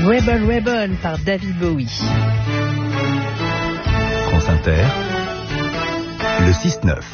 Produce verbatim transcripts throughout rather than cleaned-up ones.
Rebel Rebel par David Bowie. France Inter, le six neuf.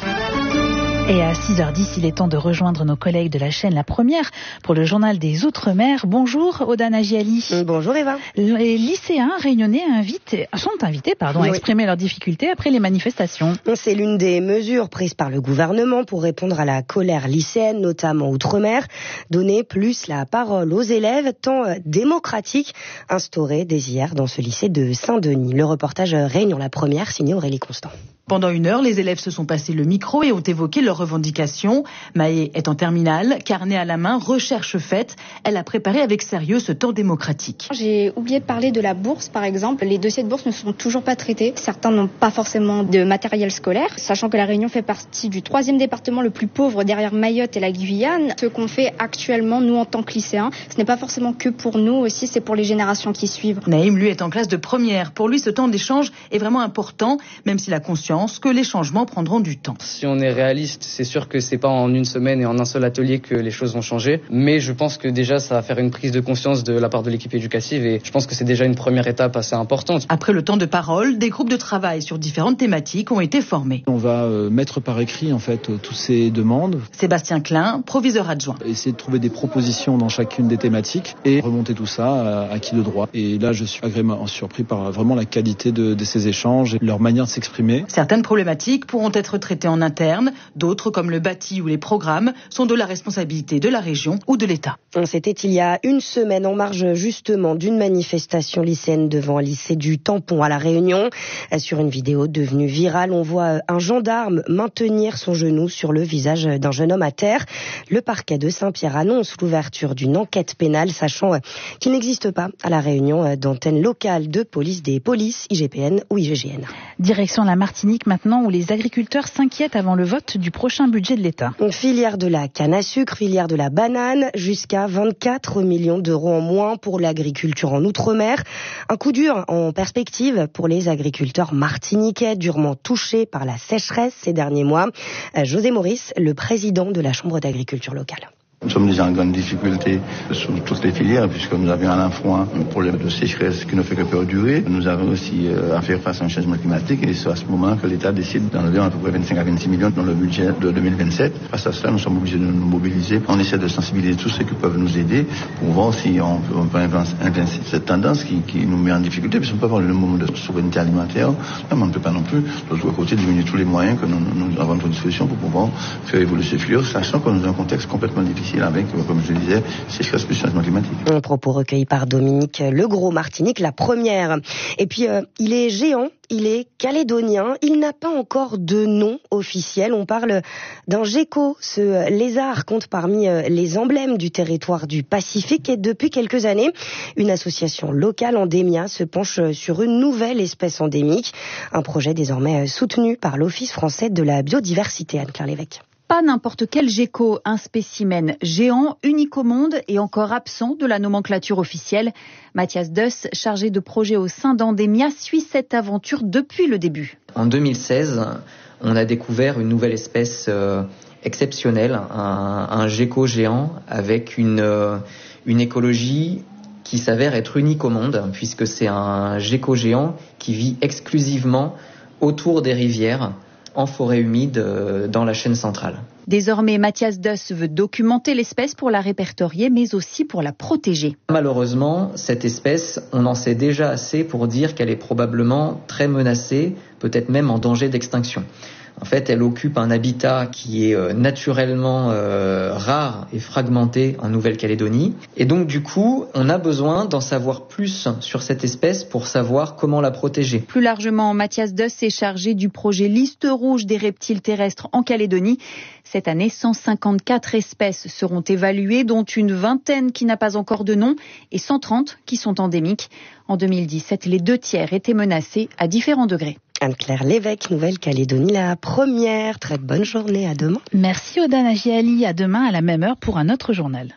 Et à six heures dix, il est temps de rejoindre nos collègues de la chaîne La Première pour le journal des Outre-mer. Bonjour Oda Nagiali. Bonjour Eva. Les lycéens réunionnais invités, sont invités pardon, oui. à exprimer leurs difficultés après les manifestations. C'est l'une des mesures prises par le gouvernement pour répondre à la colère lycéenne, notamment Outre-mer. Donner plus la parole aux élèves, temps démocratique instauré dès hier dans ce lycée de Saint-Denis. Le reportage Réunion La Première, signé Aurélie Constant. Pendant une heure, les élèves se sont passés le micro et ont évoqué leurs revendications. Maë est en terminale, carnet à la main, recherche faite. Elle a préparé avec sérieux ce temps démocratique. J'ai oublié de parler de la bourse, par exemple. Les dossiers de bourse ne sont toujours pas traités. Certains n'ont pas forcément de matériel scolaire, sachant que la Réunion fait partie du troisième département le plus pauvre derrière Mayotte et la Guyane. Ce qu'on fait actuellement, nous, en tant que lycéens, ce n'est pas forcément que pour nous, aussi c'est pour les générations qui suivent. Naïm, lui, est en classe de première. Pour lui, ce temps d'échange est vraiment important, même s'il a conscience que les changements prendront du temps. Si on est réaliste, c'est sûr que c'est pas en une semaine et en un seul atelier que les choses vont changer, mais je pense que déjà ça va faire une prise de conscience de la part de l'équipe éducative et je pense que c'est déjà une première étape assez importante. Après le temps de parole, des groupes de travail sur différentes thématiques ont été formés. On va euh, mettre par écrit en fait euh, toutes ces demandes. Sébastien Klein, proviseur adjoint. Essayer de trouver des propositions dans chacune des thématiques et remonter tout ça à, à qui de droit. Et là, je suis agréablement surpris par vraiment la qualité de, de ces échanges et leur manière de s'exprimer. Certaines problématiques pourront être traitées en interne, d'autres, comme le bâti ou les programmes, sont de la responsabilité de la région ou de l'État. C'était il y a une semaine, en marge justement d'une manifestation lycéenne devant un lycée du Tampon à La Réunion. Sur une vidéo devenue virale, on voit un gendarme maintenir son genou sur le visage d'un jeune homme à terre. Le parquet de Saint-Pierre annonce l'ouverture d'une enquête pénale, sachant qu'il n'existe pas à La Réunion d'antenne locale de police des polices, I G P N ou I G G N. Direction la Martinique maintenant, où les agriculteurs s'inquiètent avant le vote du prochain budget de l'État. Filière de la canne à sucre, filière de la banane, jusqu'à vingt-quatre millions d'euros en moins pour l'agriculture en Outre-mer. Un coup dur en perspective pour les agriculteurs martiniquais, durement touchés par la sécheresse ces derniers mois. José Maurice, le président de la Chambre d'agriculture locale. Nous sommes déjà en grande difficulté sur toutes les filières puisque nous avions à la fois un problème de sécheresse qui ne fait que perdurer. Nous avons aussi à faire face à un changement climatique et c'est à ce moment que l'État décide d'enlever à peu près vingt-cinq à vingt-six millions dans le budget de deux mille vingt-sept. Face à cela, nous sommes obligés de nous mobiliser. On essaie de sensibiliser tous ceux qui peuvent nous aider pour voir si on peut, on peut inverser cette tendance qui, qui nous met en difficulté puisqu'on peut avoir le moment de souveraineté alimentaire, mais on ne peut pas non plus, de l'autre côté, diminuer tous les moyens que nous, nous avons à notre disposition pour pouvoir faire évoluer ces filières, sachant que nous avons un contexte complètement difficile avec, comme je le disais, sécheresse plus changement climatique. Un propos recueilli par Dominique Legros, Martinique, La Première. Et puis, euh, il est géant, il est calédonien, il n'a pas encore de nom officiel. On parle d'un gecko. Ce lézard compte parmi les emblèmes du territoire du Pacifique et depuis quelques années, une association locale, Endémia, se penche sur une nouvelle espèce endémique. Un projet désormais soutenu par l'Office français de la biodiversité. Anne-Claire Lévesque. Pas n'importe quel gecko, un spécimen géant, unique au monde et encore absent de la nomenclature officielle. Mathias Duss, chargé de projet au sein d'Endémia, suit cette aventure depuis le début. En deux mille seize, on a découvert une nouvelle espèce euh, exceptionnelle, un, un gecko géant avec une, euh, une écologie qui s'avère être unique au monde, puisque c'est un gecko géant qui vit exclusivement autour des rivières, en forêt humide dans la chaîne centrale. Désormais, Mathias Duss veut documenter l'espèce pour la répertorier, mais aussi pour la protéger. Malheureusement, cette espèce, on en sait déjà assez pour dire qu'elle est probablement très menacée, peut-être même en danger d'extinction. En fait, elle occupe un habitat qui est naturellement euh, rare et fragmenté en Nouvelle-Calédonie. Et donc, du coup, on a besoin d'en savoir plus sur cette espèce pour savoir comment la protéger. Plus largement, Mathias Duss est chargé du projet Liste rouge des reptiles terrestres en Calédonie. Cette année, cent cinquante-quatre espèces seront évaluées, dont une vingtaine qui n'a pas encore de nom et cent trente qui sont endémiques. En deux mille dix-sept, les deux tiers étaient menacés à différents degrés. Anne-Claire Lévesque, Nouvelle-Calédonie, La Première. Très bonne journée, à demain. Merci Oda Nagiali, à demain à la même heure pour un autre journal.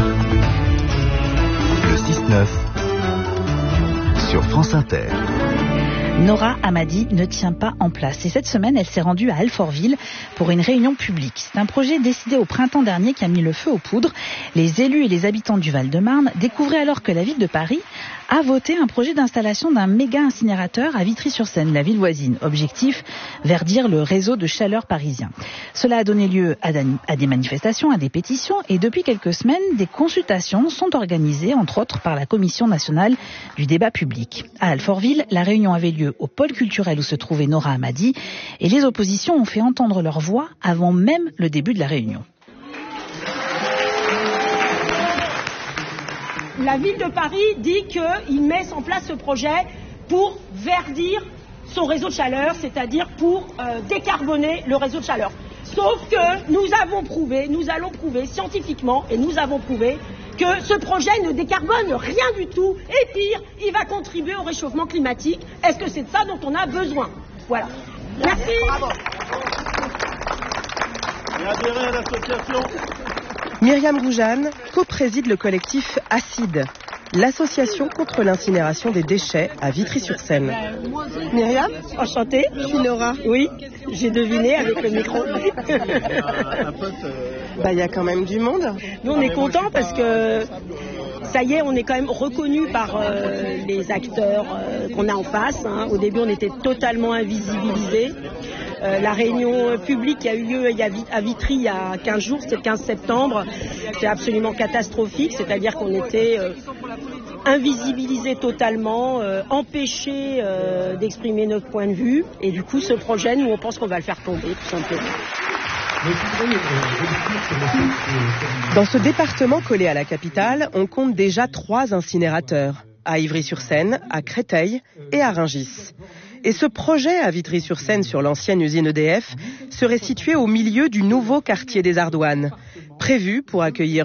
Le six neuf sur France Inter. Nora Hamadi ne tient pas en place. Et cette semaine, elle s'est rendue à Alfortville pour une réunion publique. C'est un projet décidé au printemps dernier qui a mis le feu aux poudres. Les élus et les habitants du Val-de-Marne découvraient alors que la ville de Paris a voté un projet d'installation d'un méga incinérateur à Vitry-sur-Seine, la ville voisine. Objectif, verdir le réseau de chaleur parisien. Cela a donné lieu à des manifestations, à des pétitions et depuis quelques semaines, des consultations sont organisées, entre autres par la Commission nationale du débat public. À Alfortville, la réunion avait lieu au pôle culturel où se trouvait Nora Hamadi et les oppositions ont fait entendre leur voix avant même le début de la réunion. La ville de Paris dit qu'il met en place ce projet pour verdir son réseau de chaleur, c'est-à-dire pour euh, décarboner le réseau de chaleur. Sauf que nous avons prouvé, nous allons prouver scientifiquement, et nous avons prouvé que ce projet ne décarbone rien du tout, et pire, il va contribuer au réchauffement climatique. Est-ce que c'est de ça dont on a besoin? Voilà. Merci. Bravo. Et adhérer à l'association. Myriam Roujane co-préside le collectif Acide, l'association contre l'incinération des déchets à Vitry-sur-Seine. Myriam, enchantée. Je suis Nora. Oui, j'ai deviné avec le micro. Bah, il y a quand même du monde. Nous, on est contents parce que ça y est, on est quand même reconnu par euh, les acteurs euh, qu'on a en face. Hein. Au début, on était totalement invisibilisés. Euh, la réunion publique qui a eu lieu à Vitry il y a quinze jours, c'était le quinze septembre, c'était absolument catastrophique, c'est-à-dire qu'on était euh, invisibilisés totalement, euh, empêchés euh, d'exprimer notre point de vue, et du coup ce projet, nous on pense qu'on va le faire tomber tout simplement. Dans ce département collé à la capitale, on compte déjà trois incinérateurs, à Ivry-sur-Seine, à Créteil et à Rungis. Et ce projet à Vitry-sur-Seine sur l'ancienne usine E D F serait situé au milieu du nouveau quartier des Ardoines, prévu pour accueillir